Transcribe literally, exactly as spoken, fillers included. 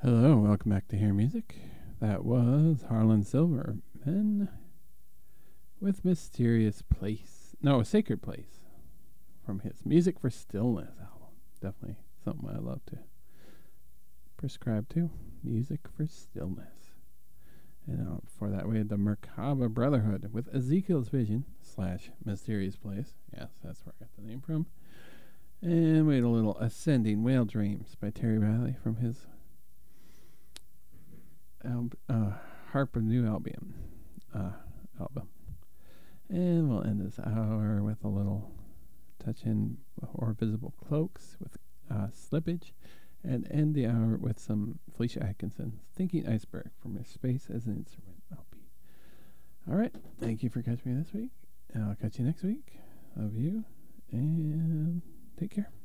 Hello, welcome back to Hear Music. That was Harlan Silverman with Mysterious Place. No, Sacred Place from his Music for Stillness album. Definitely something I love to prescribe to. Music for Stillness. And uh, before that, we had the Merkaba Brotherhood with Ezekiel's Vision slash Mysterious Place. Yes, that's where I got the name from. And we had a little Ascending Whale Dreams by Terry Riley from his Al- uh, Harp of New Albion uh, album. And we'll end this hour with a little touch in or Visible Cloaks with uh, Slippage, and end the hour with some Felicia Atkinson, Thinking Iceberg from her Space as an Instrument L P. All right, thank you for catching me this week. I'll catch you next week. Love you, and take care.